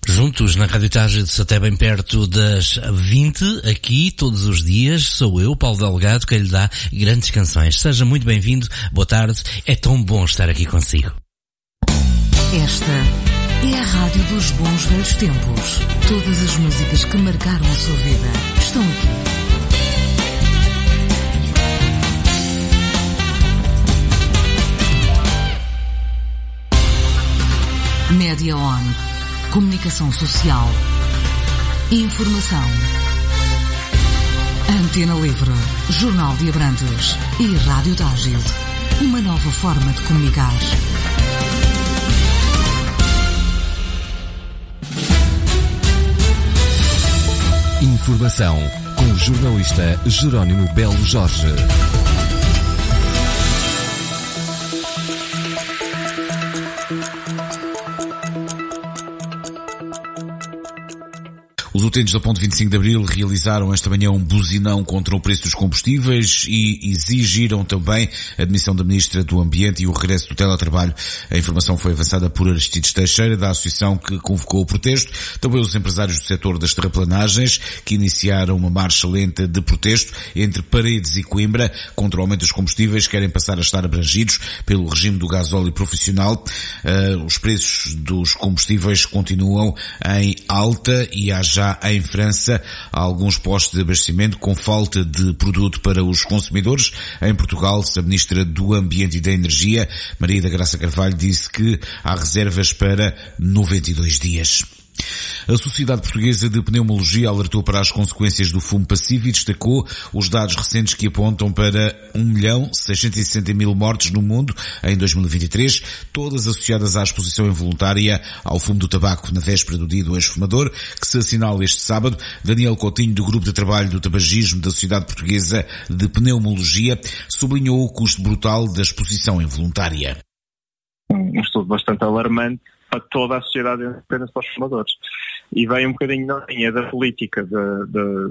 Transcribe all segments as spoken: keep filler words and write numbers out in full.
Juntos na Rádio Tages até bem perto das vinte, aqui todos os dias, sou eu, Paulo Delgado, que lhe dá grandes canções. Seja muito bem-vindo, boa tarde, é tão bom estar aqui consigo. Esta é a Rádio dos Bons Velhos Tempos. Todas as músicas que marcaram a sua vida estão aqui. Média On. Comunicação social. Informação. Antena Livre. Jornal de Abrantes. E Rádio Tages. Uma nova forma de comunicar. Informação com o jornalista Jerónimo Belo Jorge. Os utentes da Ponte vinte e cinco de Abril realizaram esta manhã um buzinão contra o preço dos combustíveis e exigiram também a admissão da Ministra do Ambiente e o regresso do teletrabalho. A informação foi avançada por Aristides Teixeira, da associação que convocou o protesto. Também os empresários do setor das terraplanagens, que iniciaram uma marcha lenta de protesto entre Paredes e Coimbra contra o aumento dos combustíveis, querem passar a estar abrangidos pelo regime do gasóleo profissional. Uh, os preços dos combustíveis continuam em alta e há já em França há alguns postos de abastecimento com falta de produto para os consumidores. Em Portugal, a Ministra do Ambiente e da Energia, Maria da Graça Carvalho, disse que há reservas para noventa e dois dias. A Sociedade Portuguesa de Pneumologia alertou para as consequências do fumo passivo e destacou os dados recentes que apontam para um milhão seiscentos e sessenta mil mortes no mundo em dois mil e vinte e três, todas associadas à exposição involuntária ao fumo do tabaco na véspera do dia do ex-fumador, que se assinala este sábado. Daniel Coutinho, do Grupo de Trabalho do Tabagismo da Sociedade Portuguesa de Pneumologia, sublinhou o custo brutal da exposição involuntária. Um estudo bastante alarmante para toda a sociedade, apenas para os fumadores. E vem um bocadinho na linha da política da,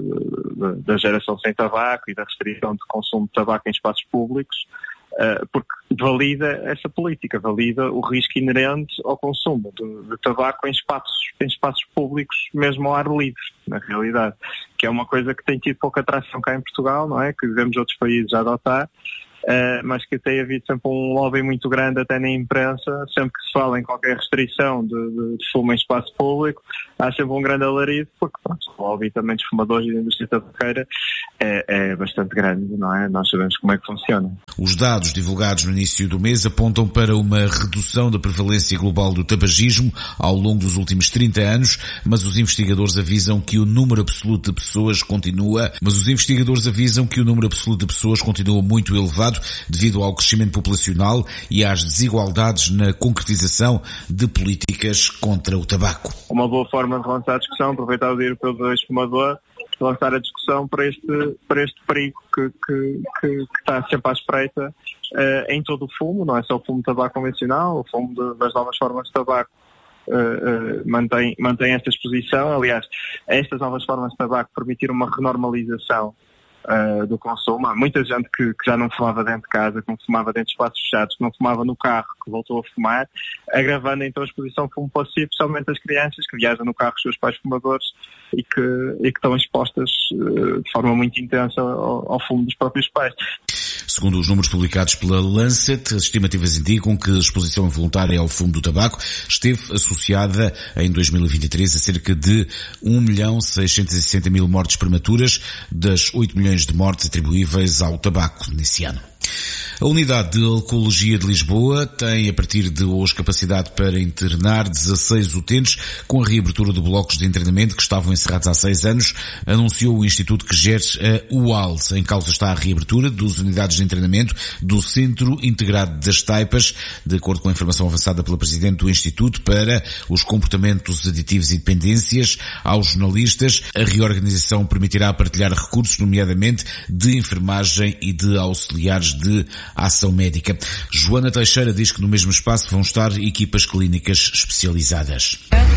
da, da geração sem tabaco e da restrição de consumo de tabaco em espaços públicos, uh, porque valida essa política, valida o risco inerente ao consumo de, de tabaco em espaços, em espaços públicos, mesmo ao ar livre, na realidade, que é uma coisa que tem tido pouca atração cá em Portugal, não é? Que vemos outros países a adotar. Uh, mas que tem havido sempre um lobby muito grande até na imprensa, sempre que se fala em qualquer restrição de, de, de fumo em espaço público, há sempre um grande alarido, porque pronto, o lobby também dos fumadores e da indústria tabaqueira é, é bastante grande, não é? Nós sabemos como é que funciona. Os dados divulgados no início do mês apontam para uma redução da prevalência global do tabagismo ao longo dos últimos trinta anos, mas os investigadores avisam que o número absoluto de pessoas continua, mas os investigadores avisam que o número absoluto de pessoas continua muito elevado devido ao crescimento populacional e às desigualdades na concretização de políticas contra o tabaco. Uma boa forma de lançar a discussão, aproveitar o dia europeu do ex-fumador, lançar a discussão para este, para este perigo que, que, que, que está sempre à espreita uh, em todo o fumo, não é só o fumo de tabaco convencional, o fumo de, das novas formas de tabaco uh, uh, mantém, mantém esta exposição. Aliás, estas novas formas de tabaco permitiram uma renormalização Uh, do consumo. Há muita gente que, que já não fumava dentro de casa, que não fumava dentro de espaços fechados, que não fumava no carro, que voltou a fumar, agravando então a exposição ao fumo passivo, especialmente as crianças que viajam no carro com os seus pais fumadores e que, e que estão expostas uh, de forma muito intensa ao, ao fumo dos próprios pais. Segundo os números publicados pela Lancet, as estimativas indicam que a exposição involuntária ao fumo do tabaco esteve associada em dois mil e vinte e três a cerca de um milhão seiscentos e sessenta mil mortes prematuras, das oito milhões de mortes atribuíveis ao tabaco nesse ano. A Unidade de Alcoologia de Lisboa tem, a partir de hoje, capacidade para internar dezasseis utentes com a reabertura de blocos de internamento que estavam encerrados há seis anos, anunciou o Instituto que gere a U A L. Em causa está a reabertura das unidades de internamento do Centro Integrado das Taipas, de acordo com a informação avançada pela Presidente do Instituto, para os comportamentos aditivos e dependências aos jornalistas. A reorganização permitirá partilhar recursos, nomeadamente de enfermagem e de auxiliares de ação médica. Joana Teixeira diz que no mesmo espaço vão estar equipas clínicas especializadas.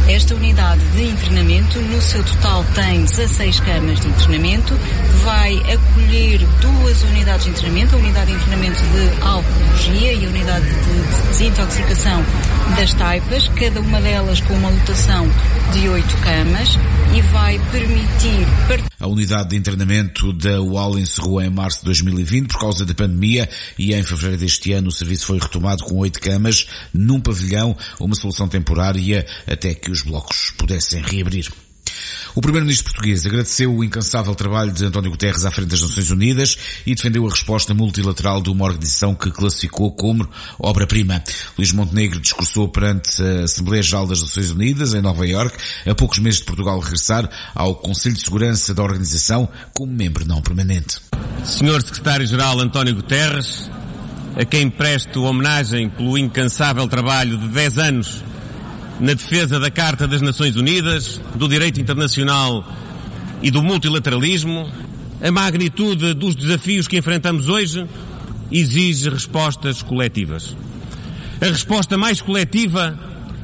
Esta unidade de internamento, no seu total, tem dezasseis camas de internamento, vai acolher duas unidades de internamento, a unidade de internamento de alcoologia e a unidade de desintoxicação das taipas, cada uma delas com uma lotação de oito camas, e vai permitir... A unidade de internamento da U A L encerrou em março de dois mil e vinte por causa da pandemia e em fevereiro deste ano o serviço foi retomado com oito camas num pavilhão, uma solução temporária até que os blocos pudessem reabrir. O primeiro-ministro português agradeceu o incansável trabalho de António Guterres à frente das Nações Unidas e defendeu a resposta multilateral de uma organização que classificou como obra-prima. Luís Montenegro discursou perante a Assembleia Geral das Nações Unidas em Nova Iorque, a poucos meses de Portugal regressar ao Conselho de Segurança da organização como membro não permanente. senhor Secretário-Geral António Guterres, a quem presto homenagem pelo incansável trabalho de dez anos na defesa da Carta das Nações Unidas, do direito internacional e do multilateralismo, a magnitude dos desafios que enfrentamos hoje exige respostas coletivas. A resposta mais coletiva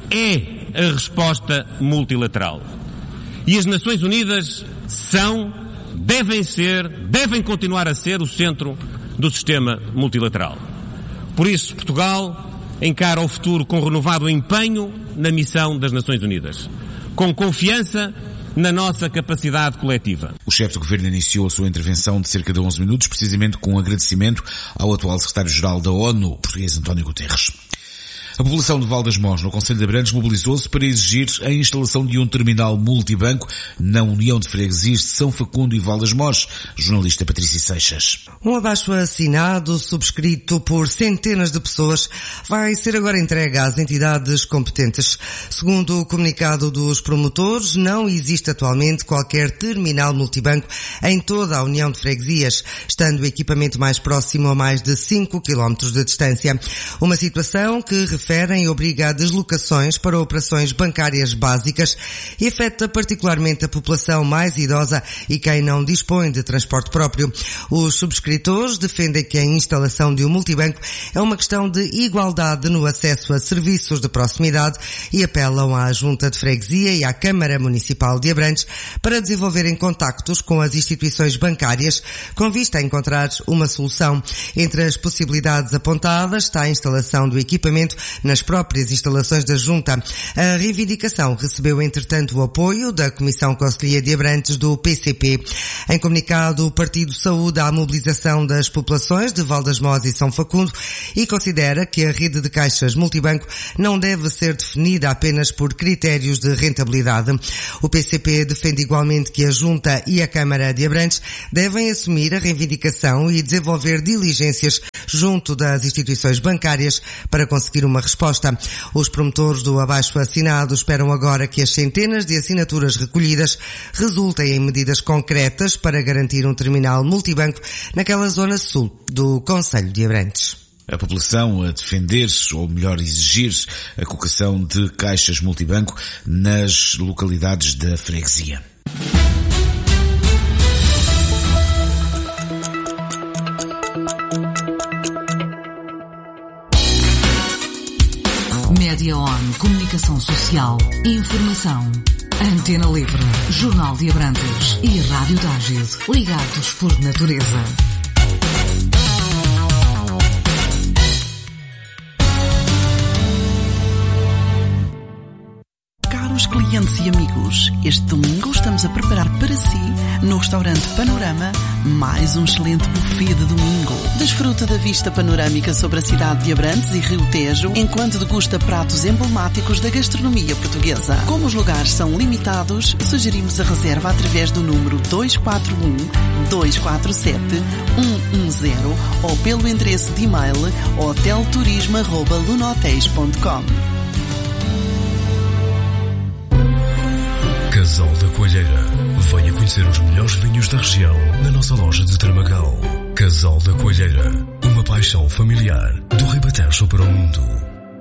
é a resposta multilateral. E as Nações Unidas são, devem ser, devem continuar a ser o centro do sistema multilateral. Por isso, Portugal encara o futuro com renovado empenho na missão das Nações Unidas, com confiança na nossa capacidade coletiva. O chefe de governo iniciou a sua intervenção de cerca de onze minutos, precisamente com um agradecimento ao atual secretário-geral da ONU, o português António Guterres. A população de Val das Mós, no Concelho de Abrantes, mobilizou-se para exigir a instalação de um terminal multibanco na União de Freguesias de São Facundo e Val das Mós. Jornalista Patrícia Seixas. Um abaixo-assinado, subscrito por centenas de pessoas, vai ser agora entregue às entidades competentes. Segundo o comunicado dos promotores, não existe atualmente qualquer terminal multibanco em toda a União de Freguesias, estando o equipamento mais próximo a mais de cinco quilómetros de distância. Uma situação que refere e obriga a deslocações para operações bancárias básicas e afeta particularmente a população mais idosa e quem não dispõe de transporte próprio. Os subscritores defendem que a instalação de um multibanco é uma questão de igualdade no acesso a serviços de proximidade e apelam à Junta de Freguesia e à Câmara Municipal de Abrantes para desenvolverem contactos com as instituições bancárias com vista a encontrar uma solução. Entre as possibilidades apontadas está a instalação do equipamento nas próprias instalações da Junta. A reivindicação recebeu, entretanto, o apoio da Comissão Concelhia de Abrantes do P C P. Em comunicado, o Partido saúda a mobilização das populações de Val das Mós e São Facundo e considera que a rede de caixas multibanco não deve ser definida apenas por critérios de rentabilidade. O P C P defende igualmente que a Junta e a Câmara de Abrantes devem assumir a reivindicação e desenvolver diligências junto das instituições bancárias para conseguir uma resposta. Os promotores do abaixo-assinado esperam agora que as centenas de assinaturas recolhidas resultem em medidas concretas para garantir um terminal multibanco naquela zona sul do Concelho de Abrantes. A população a defender, ou melhor exigir, a colocação de caixas multibanco nas localidades da freguesia. Média On, comunicação social, informação. Antena Livre, Jornal de Abrantes e Rádio Tágide, ligados por natureza. Caros clientes e amigos, este domingo estamos a preparar para si, no restaurante Panorama, mais um excelente buffet de domingo. Desfruta da vista panorâmica sobre a cidade de Abrantes e Rio Tejo, enquanto degusta pratos emblemáticos da gastronomia portuguesa. Como os lugares são limitados, sugerimos a reserva através do número dois quatro um, dois quatro sete, um um zero ou pelo endereço de e-mail hotelturismo arroba lunotéis ponto com. Casal da Coelheira. Venha conhecer os melhores vinhos da região na nossa loja de Tramagal. Casal da Coelheira. Uma paixão familiar do Ribatejo para o mundo.